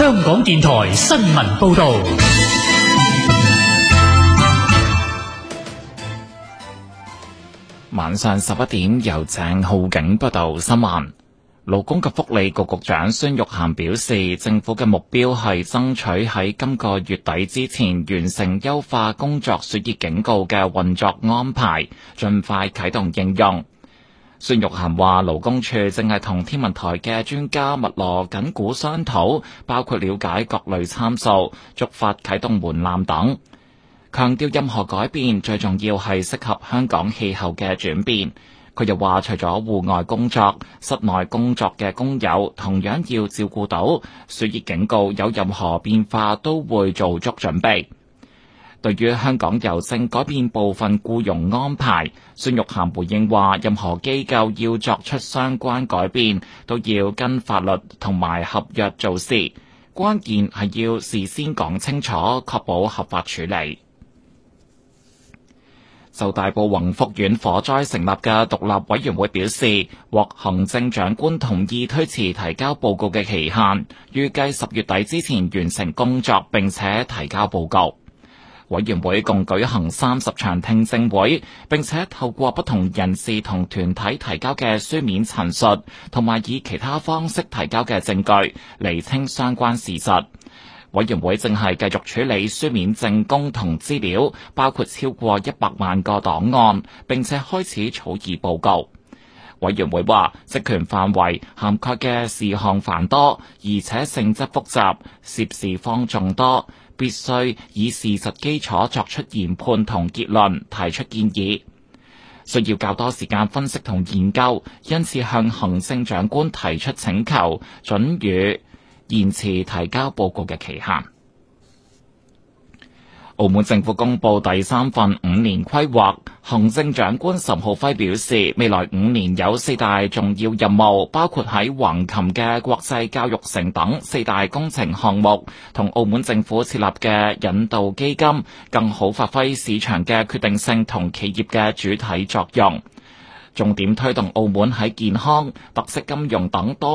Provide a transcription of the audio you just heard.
香港電台新聞報道。 晚上11點，由鄭浩景報道新聞。勞工及福利局局長孫玉菡表示，政府嘅目標係爭取喺今個月底之前完成優化工作暑熱警告嘅運作安排，盡快啟動應用。孫玉菡話，勞工處正係同天文台嘅專家密鑼緊鼓商討，包括了解各類參數、觸發啟動門檻等。強調任何改變最重要係適合香港氣候嘅轉變。佢又話，除咗戶外工作，室內工作嘅工友同樣要照顧到，暑熱警告有任何變化都會做足準備。對於香港郵政改變部分僱傭安排，孫玉菡回應話，任何機構要作出相關改變，都要跟法律同埋合約做事，關鍵係要事先講清楚，確保合法處理。就大埔宏福苑火災成立嘅獨立委員會表示，獲行政長官同意推遲提交報告嘅期限，預計10月底之前完成工作並且提交報告。委員會共舉行30場聽證會，並且透過不同人士同團體提交嘅書面陳述，同埋以其他方式提交嘅證據，釐清相關事實。委員會正係繼續處理書面證供同資料，包括超過100萬個檔案，並且開始草擬報告。委員會話，職權範圍涵蓋嘅事項繁多，而且性質複雜，涉事方眾多，必須以事實基礎作出研判同結論，提出建議。需要較多時間分析同研究，因此向行政長官提出請求，准予延遲提交報告嘅期限。澳門政府公布第3份5年規劃，行政長官岑浩輝表示，未來5年有4大重要任務，包括喺橫琴嘅國際教育城等4大工程項目，同澳門政府設立嘅引導基金，更好發揮市場嘅決定性同企業嘅主體作用。重點推動澳門喺健康、特色金融等多